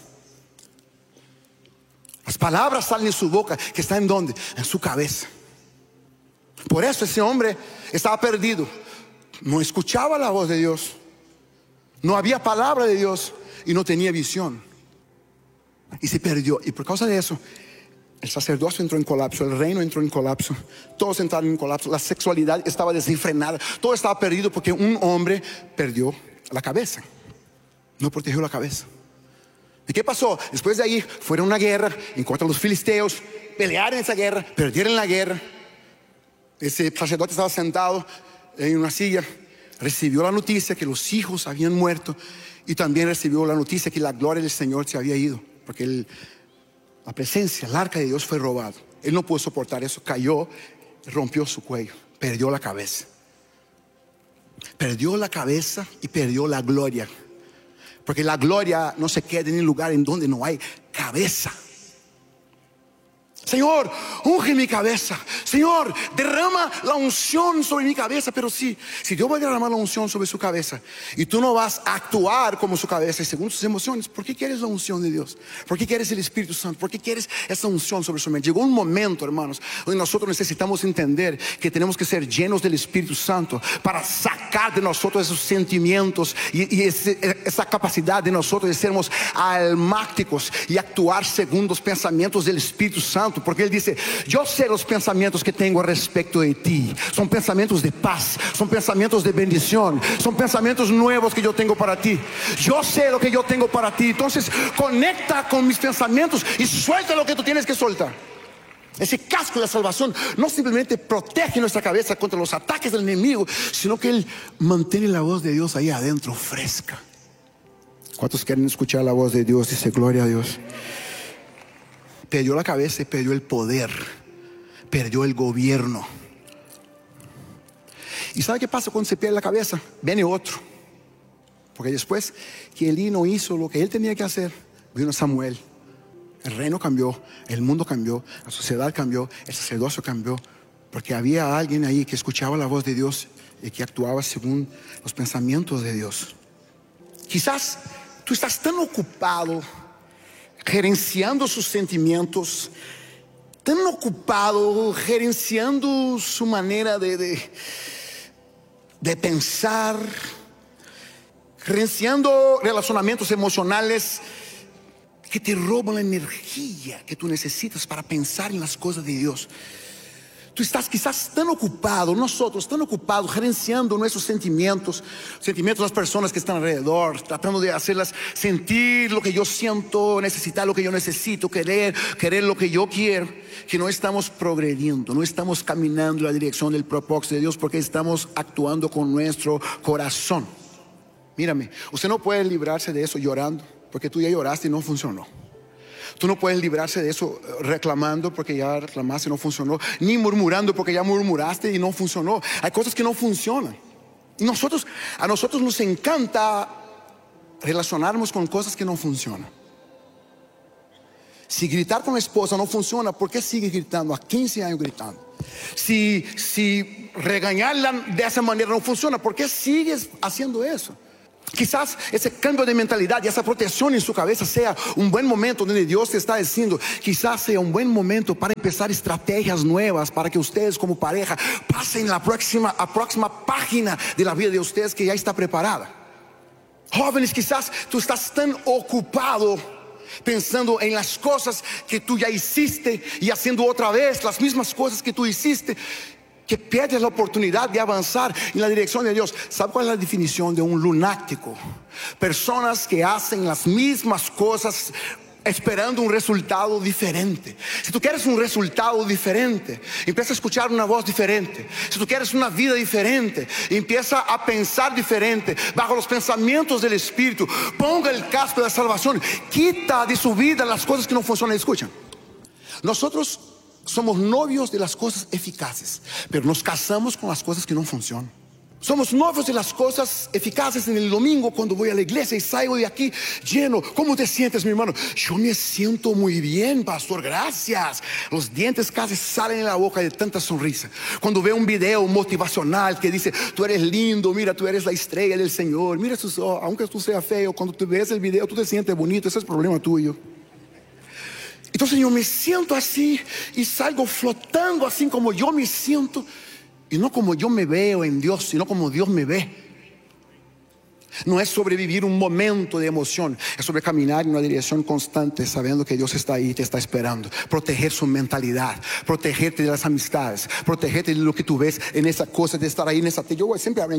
Las palabras salen de su boca, que está en ¿dónde? En su cabeza. Por eso ese hombre estaba perdido. No escuchaba la voz de Dios, no había palabra de Dios y no tenía visión. Y se perdió. Y por causa de eso, el sacerdocio entró en colapso, el reino entró en colapso, todos entraron en colapso, la sexualidad estaba desenfrenada, todo estaba perdido porque un hombre perdió la cabeza. No protegió la cabeza. ¿Y qué pasó? Después de ahí fueron a una guerra en contra de los filisteos, pelearon esa guerra, perdieron la guerra. Ese sacerdote estaba sentado en una silla, recibió la noticia que los hijos habían muerto y también recibió la noticia que la gloria del Señor se había ido, porque la presencia, el arca de Dios fue robado. Él no pudo soportar eso, cayó, rompió su cuello, perdió la cabeza. Perdió la cabeza y perdió la gloria. Porque la gloria no se queda en el lugar en donde no hay cabeza. Señor, unge mi cabeza. Señor, derrama la unción sobre mi cabeza. Pero si Dios va a derramar la unción sobre su cabeza y tú no vas a actuar como su cabeza y según sus emociones, ¿por qué quieres la unción de Dios? ¿Por qué quieres el Espíritu Santo? ¿Por qué quieres esa unción sobre su mente? Llegó un momento, hermanos, donde nosotros necesitamos entender que tenemos que ser llenos del Espíritu Santo para sacar de nosotros esos sentimientos y esa capacidad de nosotros de sermos almáticos y actuar según los pensamientos del Espíritu Santo. Porque Él dice: yo sé los pensamientos que tengo respecto de ti. Son pensamientos de paz, son pensamientos de bendición, son pensamientos nuevos que yo tengo para ti. Yo sé lo que yo tengo para ti. Entonces conecta con mis pensamientos y suelta lo que tú tienes que soltar. Ese casco de salvación no simplemente protege nuestra cabeza contra los ataques del enemigo, sino que Él mantiene la voz de Dios ahí adentro fresca. ¿Cuántos quieren escuchar la voz de Dios? Dice: gloria a Dios. Perdió la cabeza y perdió el poder, perdió el gobierno. ¿Y sabe qué pasa cuando se pierde la cabeza? Viene otro. Porque después que Elí no hizo lo que él tenía que hacer, vino Samuel. El reino cambió, el mundo cambió, la sociedad cambió, el sacerdocio cambió. Porque había alguien ahí que escuchaba la voz de Dios y que actuaba según los pensamientos de Dios. Quizás tú estás tan ocupado gerenciando sus sentimientos, tan ocupado gerenciando su manera de pensar, gerenciando relacionamientos emocionales que te roban la energía que tú necesitas para pensar en las cosas de Dios. Tú estás quizás tan ocupado, nosotros tan ocupados gerenciando nuestros sentimientos de las personas que están alrededor, tratando de hacerlas sentir lo que yo siento, necesitar lo que yo necesito, querer lo que yo quiero, que no estamos progrediendo, no estamos caminando en la dirección del propósito de Dios, porque estamos actuando con nuestro corazón. Mírame, usted no puede librarse de eso llorando, porque tú ya lloraste y no funcionó. Tú no puedes librarse de eso reclamando porque ya reclamaste y no funcionó, ni murmurando porque ya murmuraste y no funcionó. Hay cosas que no funcionan. Y a nosotros nos encanta relacionarnos con cosas que no funcionan. Si gritar con la esposa no funciona, ¿por qué sigue gritando? A 15 años gritando. Si regañarla de esa manera no funciona. ¿Por qué sigues haciendo eso? Quizás ese cambio de mentalidad y esa protección en su cabeza sea un buen momento donde Dios te está diciendo, quizás sea un buen momento para empezar estrategias nuevas para que ustedes como pareja pasen a próxima página de la vida de ustedes que ya está preparada. Jóvenes, quizás tú estás tan ocupado pensando en las cosas que tú ya hiciste y haciendo otra vez las mismas cosas que tú hiciste, que pierdes la oportunidad de avanzar en la dirección de Dios. ¿Sabe cuál es la definición de un lunático? Personas que hacen las mismas cosas esperando un resultado diferente. Si tú quieres un resultado diferente, empieza a escuchar una voz diferente. Si tú quieres una vida diferente, empieza a pensar diferente, bajo los pensamientos del Espíritu. Ponga el casco de la salvación, quita de su vida las cosas que no funcionan. Escuchen, nosotros somos novios de las cosas eficaces, pero nos casamos con las cosas que no funcionan. Somos novios de las cosas eficaces en el domingo cuando voy a la iglesia y salgo de aquí lleno. ¿Cómo te sientes, mi hermano? Yo me siento muy bien, pastor, gracias. Los dientes casi salen en la boca de tanta sonrisa. Cuando veo un video motivacional que dice, tú eres lindo, mira, tú eres la estrella del Señor, mira sus ojos, aunque tú seas feo, cuando tú ves el video tú te sientes bonito. Ese es el problema tuyo. Entonces yo me siento así y salgo flotando así como yo me siento, y no como yo me veo en Dios, sino como Dios me ve. No es sobrevivir un momento de emoción, es sobre caminar en una dirección constante, sabiendo que Dios está ahí y te está esperando. Proteger su mentalidad, protegerte de las amistades, protegerte de lo que tú ves en esa cosa de estar ahí en esa. Yo voy siempre a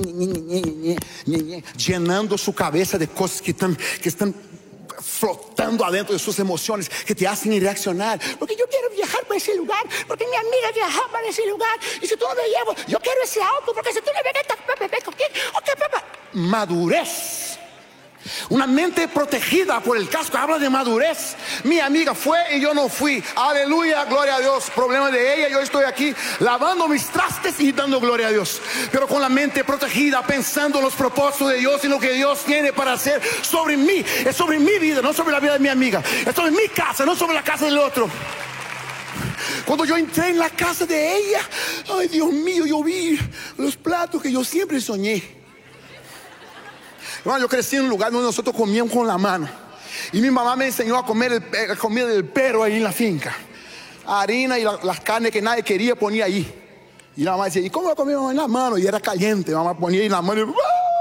llenando su cabeza de cosas que están flotando adentro de sus emociones, que te hacen reaccionar. Porque yo quiero viajar para ese lugar, porque mi amiga viajaba para ese lugar, y si tú no me llevas, yo quiero ese auto, porque si tú no me ves, madurez. Una mente protegida por el casco habla de madurez. Mi amiga fue y yo no fui. Aleluya, gloria a Dios. Problema de ella, yo estoy aquí lavando mis trastes y dando gloria a Dios, pero con la mente protegida, pensando en los propósitos de Dios y lo que Dios tiene para hacer sobre mí. Es sobre mi vida, no sobre la vida de mi amiga. Es sobre mi casa, no sobre la casa del otro. Cuando yo entré en la casa de ella, ay Dios mío, yo vi los platos que yo siempre soñé. Hermano, yo crecí en un lugar donde nosotros comíamos con la mano, y mi mamá me enseñó a comer la comida del perro ahí en la finca. Harina y las carnes que nadie quería ponía ahí. Y la mamá decía, ¿y cómo la comíamos en la mano? Y era caliente, la mamá ponía ahí en la mano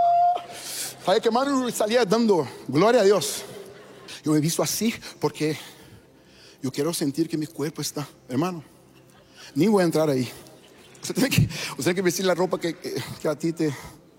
y sabía que mano salía dando gloria a Dios. Yo me he visto así porque yo quiero sentir que mi cuerpo está, hermano, ni voy a entrar ahí. Usted tiene que vestir la ropa que a ti te...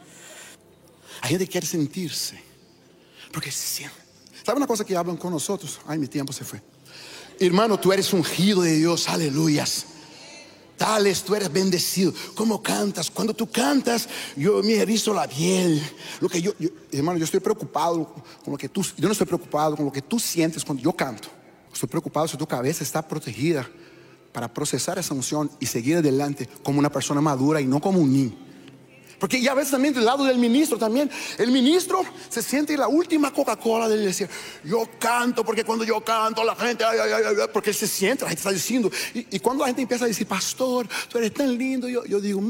Hay gente que quiere sentirse, porque se siente. ¿Sabe una cosa que hablan con nosotros? Ay, mi tiempo se fue. Hermano, tú eres ungido de Dios, aleluyas. Tales, tú eres bendecido. ¿Cómo cantas? Cuando tú cantas, yo me erizo la piel. Hermano, yo estoy preocupado con lo que tú... Yo no estoy preocupado con lo que tú sientes cuando yo canto. Estoy preocupado si tu cabeza está protegida para procesar esa unción y seguir adelante como una persona madura y no como un niño. Porque ya ves también del lado del ministro también. El ministro se siente la última Coca-Cola de decir, yo canto porque cuando yo canto la gente, porque él se siente, la gente está diciendo. Y cuando la gente empieza a decir, pastor, tú eres tan lindo, yo digo,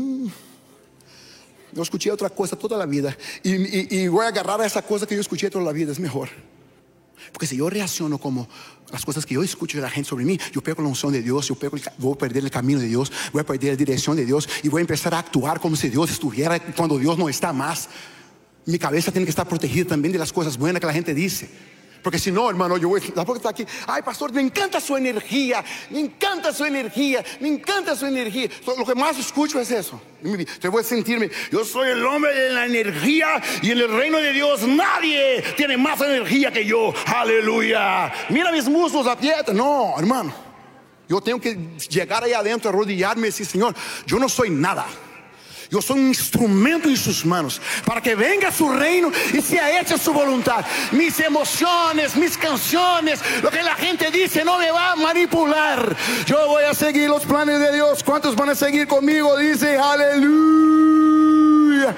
yo escuché otra cosa toda la vida, y voy a agarrar a esa cosa que yo escuché toda la vida, es mejor. Porque si yo reacciono como las cosas que yo escucho de la gente sobre mí, yo pierdo la unción de Dios, voy a perder el camino de Dios, voy a perder la dirección de Dios, y voy a empezar a actuar como si Dios estuviera cuando Dios no está más. Mi cabeza tiene que estar protegida también de las cosas buenas que la gente dice. Porque si no, hermano, yo voy a estar aquí, ay pastor, me encanta su energía, me encanta su energía, me encanta su energía. Lo que más escucho es eso. Te voy a sentirme, yo soy el hombre de la energía, y en el reino de Dios nadie tiene más energía que yo. Aleluya. Mira mis muslos aprietan. No, hermano, yo tengo que llegar ahí adentro, arrodillarme y decir, Señor, yo no soy nada. Yo soy un instrumento en sus manos para que venga su reino y sea hecha su voluntad. Mis emociones, mis canciones, lo que la gente dice no me va a manipular. Yo voy a seguir los planes de Dios. ¿Cuántos van a seguir conmigo? Dice aleluya.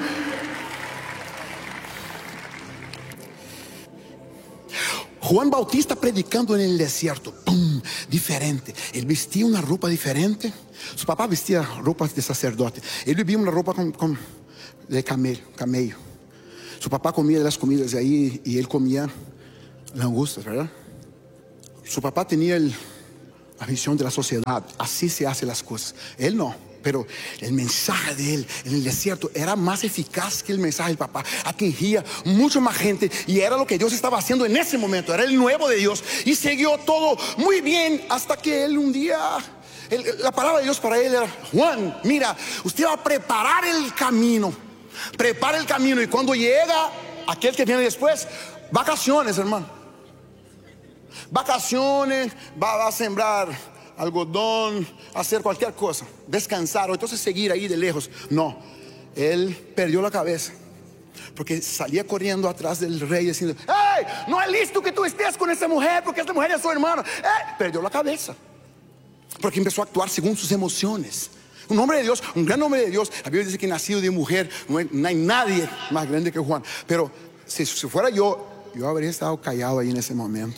Juan Bautista predicando en el desierto. ¡Pum! Diferente. Él vestía una ropa diferente. Su papá vestía ropas de sacerdote. Él vivía una ropa de camello. Su papá comía las comidas de ahí y él comía langostas, ¿verdad? Su papá tenía la visión de la sociedad. Así se hacen las cosas. Él no. Pero el mensaje de él en el desierto era más eficaz que el mensaje del papá. Atingía mucho más gente y era lo que Dios estaba haciendo en ese momento. Era el nuevo de Dios y siguió todo muy bien hasta que él un día, la palabra de Dios para él era: Juan, mira, usted va a preparar el camino. Prepara el camino, y cuando llega aquel que viene después, vacaciones, hermano. Vacaciones, va a sembrar algodón, hacer cualquier cosa, descansar o entonces seguir ahí de lejos. No, él perdió la cabeza porque salía corriendo atrás del rey diciendo: ¡hey! No es listo que tú estés con esa mujer porque esta mujer es su hermana. Perdió la cabeza porque empezó a actuar según sus emociones. Un hombre de Dios, un gran hombre de Dios. La Biblia dice que nacido de mujer no hay nadie más grande que Juan. Pero si fuera yo habría estado callado ahí en ese momento.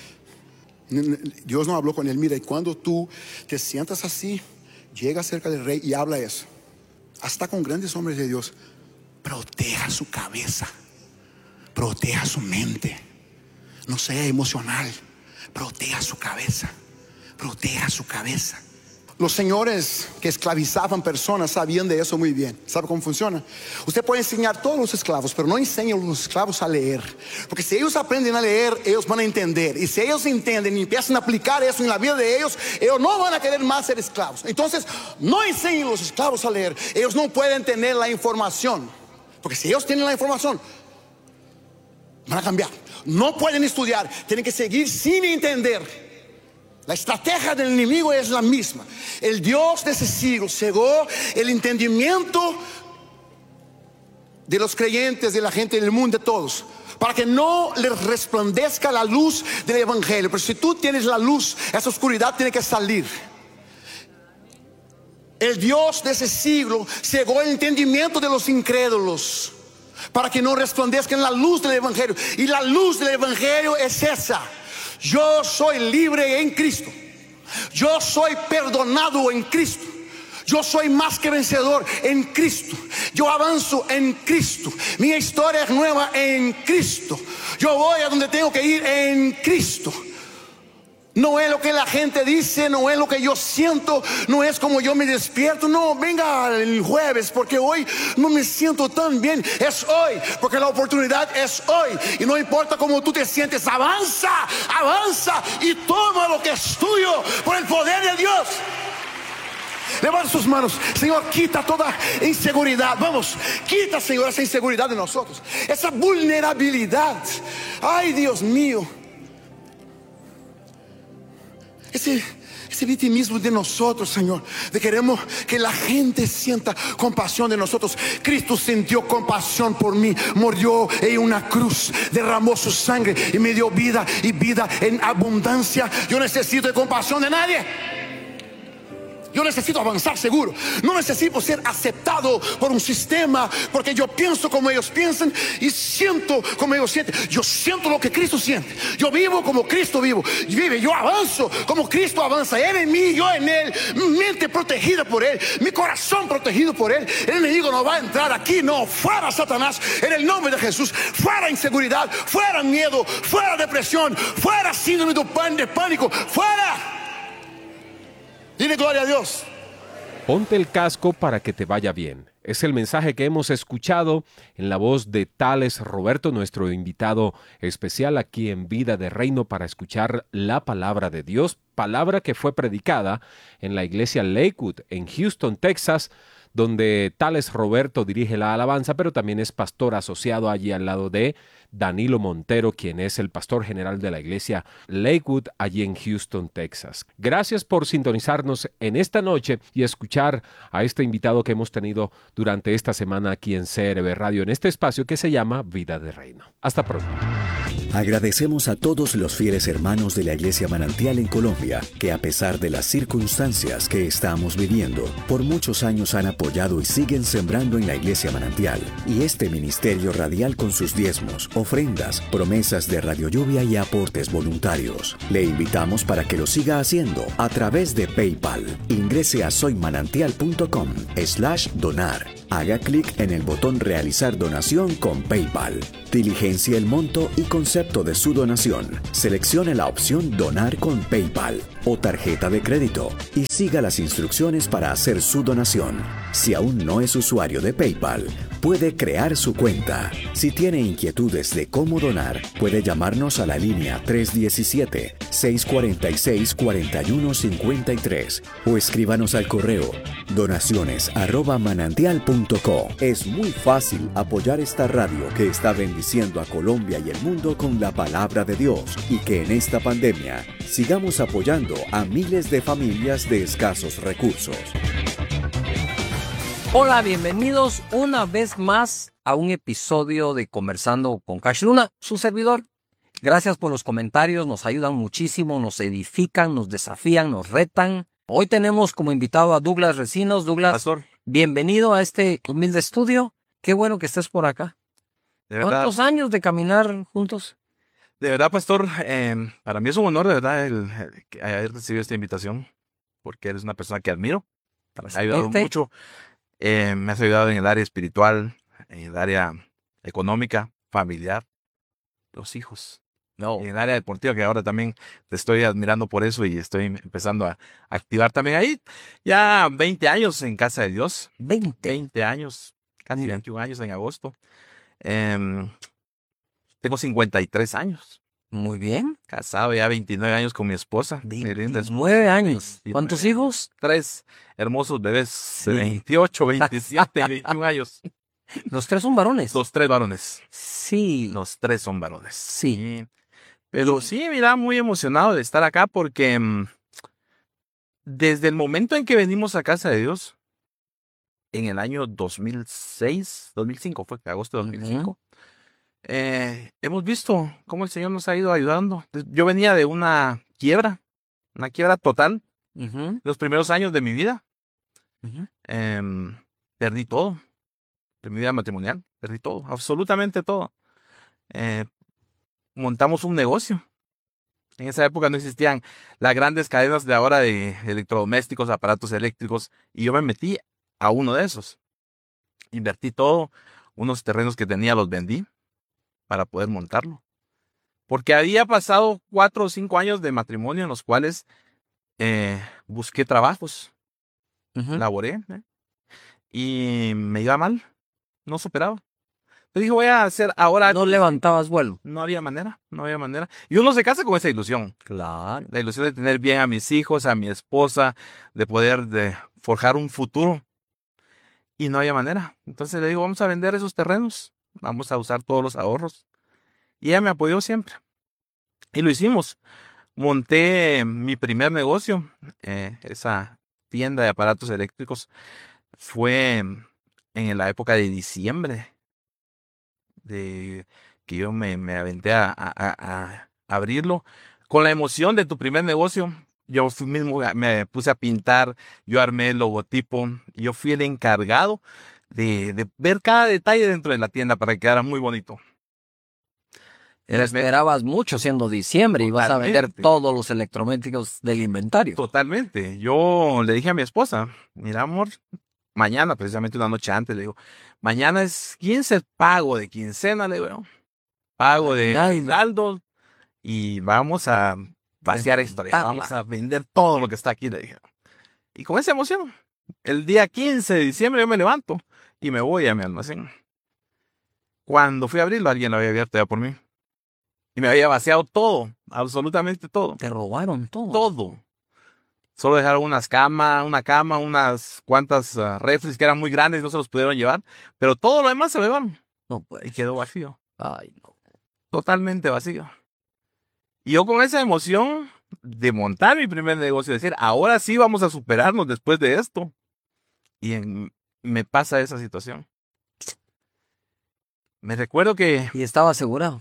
Dios no habló con él. Mira, y cuando tú te sientas así, llega cerca del rey y habla eso. Hasta con grandes hombres de Dios: proteja su cabeza, proteja su mente, no sea emocional, proteja su cabeza, proteja su cabeza. Los señores que esclavizaban personas sabían de eso muy bien. ¿Sabe cómo funciona? Usted puede enseñar a todos los esclavos, pero no enseñe a los esclavos a leer. Porque si ellos aprenden a leer, ellos van a entender. Y si ellos entienden y empiezan a aplicar eso en la vida de ellos, ellos no van a querer más ser esclavos. Entonces, no enseñen a los esclavos a leer. Ellos no pueden tener la información. Porque si ellos tienen la información, van a cambiar. No pueden estudiar, tienen que seguir sin entender. La estrategia del enemigo es la misma. El Dios de ese siglo cegó el entendimiento de los creyentes, de la gente del mundo, de todos, para que no les resplandezca la luz del evangelio. Pero si tú tienes la luz, esa oscuridad tiene que salir. El Dios de ese siglo cegó el entendimiento de los incrédulos para que no resplandezcan la luz del evangelio. Y la luz del evangelio es esa: yo soy libre en Cristo, yo soy perdonado en Cristo, yo soy más que vencedor en Cristo, yo avanzo en Cristo, mi historia es nueva en Cristo, yo voy a donde tengo que ir en Cristo. No es lo que la gente dice, no es lo que yo siento, no es como yo me despierto. No, venga el jueves porque hoy no me siento tan bien. Es hoy, porque la oportunidad es hoy. Y no importa cómo tú te sientes, avanza, avanza y toma lo que es tuyo por el poder de Dios. Levanta sus manos. Señor, quita toda inseguridad. Vamos, quita, Señor, esa inseguridad de nosotros, esa vulnerabilidad. Ay, Dios mío, ese victimismo de nosotros, Señor, de queremos que la gente sienta compasión de nosotros. Cristo sintió compasión por mí, murió en una cruz, derramó su sangre y me dio vida, y vida en abundancia. Yo necesito de compasión de nadie. Yo necesito avanzar seguro. No necesito ser aceptado por un sistema porque yo pienso como ellos piensan y siento como ellos sienten. Yo siento lo que Cristo siente. Yo vivo como Cristo vive. Yo avanzo como Cristo avanza. Él en mí, yo en Él. Mi mente protegida por Él, mi corazón protegido por Él. El enemigo no va a entrar aquí. No, fuera Satanás, en el nombre de Jesús. Fuera inseguridad, fuera miedo, fuera depresión, fuera síndrome de pánico, fuera. Dile gloria a Dios. Ponte el casco para que te vaya bien. Es el mensaje que hemos escuchado en la voz de Tales Roberto, nuestro invitado especial aquí en Vida de Reino para escuchar la palabra de Dios, palabra que fue predicada en la iglesia Lakewood en Houston, Texas, donde Tales Roberto dirige la alabanza, pero también es pastor asociado allí al lado de Danilo Montero, quien es el pastor general de la iglesia Lakewood allí en Houston, Texas. Gracias por sintonizarnos en esta noche y escuchar a este invitado que hemos tenido durante esta semana aquí en CRB Radio, en este espacio que se llama Vida de Reino. Hasta pronto. Agradecemos a todos los fieles hermanos de la Iglesia Manantial en Colombia que, a pesar de las circunstancias que estamos viviendo, por muchos años han apoyado y siguen sembrando en la Iglesia Manantial y este ministerio radial con sus diezmos, ofrendas, promesas de Radio Lluvia y aportes voluntarios. Le invitamos para que lo siga haciendo a través de PayPal. Ingrese a soymanantial.com/donar. Haga clic en el botón Realizar donación con PayPal. Diligencia el monto y concepto de su donación. Seleccione la opción Donar con PayPal o tarjeta de crédito y siga las instrucciones para hacer su donación. Si aún no es usuario de PayPal, puede crear su cuenta. Si tiene inquietudes de cómo donar, puede llamarnos a la línea 317-646-4153 o escríbanos al correo donaciones@manantial.co. Es muy fácil apoyar esta radio que está bendiciendo a Colombia y el mundo con la palabra de Dios y que en esta pandemia sigamos apoyando a miles de familias de escasos recursos. Hola, bienvenidos una vez más a un episodio de Conversando con Cash Luna, su servidor. Gracias por los comentarios, nos ayudan muchísimo, nos edifican, nos desafían, nos retan. Hoy tenemos como invitado a Douglas Recinos. Douglas, Pastor, bienvenido a este humilde estudio. Qué bueno que estés por acá. de verdad, ¿Cuántos años de caminar juntos? Pastor, para mí es un honor, de verdad, el haber recibido esta invitación, porque eres una persona que admiro. Me has ayudado mucho. Me has ayudado en el área espiritual, en el área económica, familiar, los hijos. No, En el área deportiva, que ahora también te estoy admirando por eso y estoy empezando a activar también ahí. Ya 20 años en Casa de Dios. 20 años, casi 21 años en agosto. Tengo 53 años. Muy bien. Casado ya 29 años con mi esposa. 9 años. 29 ¿Cuántos hijos? 3 hermosos bebés de 28, 27 y 21 años. Los 3 son varones. Los 3 varones. Sí. Los 3 son varones. Sí. Pero sí, mira, muy emocionado de estar acá porque desde el momento en que venimos a Casa de Dios, en el año 2005, fue agosto de 2005, hemos visto cómo el Señor nos ha ido ayudando. Yo venía de una quiebra total, Ujú, los primeros años de mi vida. ujú. Perdí todo, de mi vida matrimonial, perdí todo, absolutamente todo. Montamos un negocio. En esa época no existían las grandes cadenas de ahora de electrodomésticos, aparatos eléctricos, y yo me metí a uno de esos. Invertí todo, unos terrenos que tenía los vendí para poder montarlo. Porque había pasado 4 o 5 años de matrimonio en los cuales busqué trabajos, Ujú. laboré, y me iba mal, no superaba. Te dije, voy a hacer ahora. No levantabas vuelo. No había manera. Y uno se casa con esa ilusión. Claro. La ilusión de tener bien a mis hijos, a mi esposa, de poder forjar un futuro. Y no había manera. Entonces le digo, vamos a vender esos terrenos. Vamos a usar todos los ahorros. Y ella me apoyó siempre. Y lo hicimos. Monté mi primer negocio. Esa tienda de aparatos eléctricos fue en la época de diciembre. De que yo me aventé a abrirlo. Con la emoción de tu primer negocio, yo mismo me puse a pintar, yo armé el logotipo, yo fui el encargado de ver cada detalle dentro de la tienda para que quedara muy bonito. Esperabas mucho siendo diciembre y vas a vender Totalmente. todos los electrodomésticos del inventario. Totalmente. Yo le dije a mi esposa, mira amor, mañana, precisamente una noche antes, le digo, mañana es 15 pago de quincena, le digo, pago de Ay, saldo y vamos a vaciar esto, le dije, vamos a vender todo lo que está aquí, le dije. Y con esa emoción, el día 15 de diciembre yo me levanto y me voy a mi almacén. Cuando fui a abrirlo, alguien lo había abierto ya por mí. Y me había vaciado todo, absolutamente todo. Te robaron todo. Todo. Solo dejaron una cama, unas cuantas refris que eran muy grandes y no se los pudieron llevar. Pero todo lo demás se lo llevaron. No puede Y quedó vacío. Ay, no. Totalmente vacío. Y yo con esa emoción de montar mi primer negocio, decir, ahora sí vamos a superarnos después de esto. Y me pasa esa situación. Me recuerdo que Y estaba asegurado.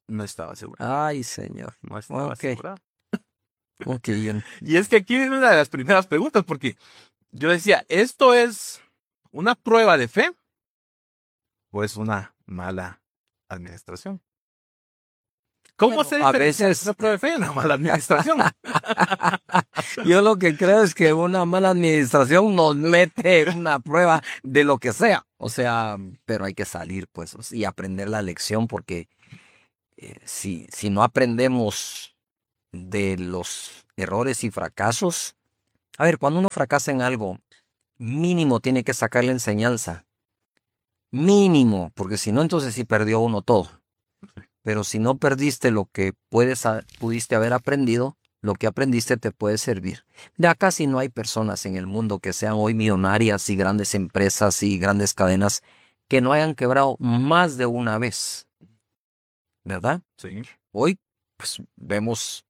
no estaba asegurada. Ay, Señor. No estaba Ok. asegurada. Ok, bien. Y es que aquí viene una de las primeras preguntas, porque yo decía, ¿esto es una prueba de fe o es una mala administración? ¿Cómo Bueno, se a diferencia veces- una prueba de fe y una mala administración? Yo lo que creo es que una mala administración nos mete en una prueba de lo que sea. O sea, pero hay que salir, pues, y aprender la lección, porque si no aprendemos de los errores y fracasos, a ver, cuando uno fracasa en algo, mínimo tiene que sacar la enseñanza. Mínimo, porque si no, entonces sí perdió uno todo. Pero si no perdiste lo que pudiste haber aprendido, lo que aprendiste te puede servir. Ya casi no hay personas en el mundo que sean hoy millonarias y grandes empresas y grandes cadenas que no hayan quebrado más de una vez. ¿Verdad? Sí. Hoy pues, vemos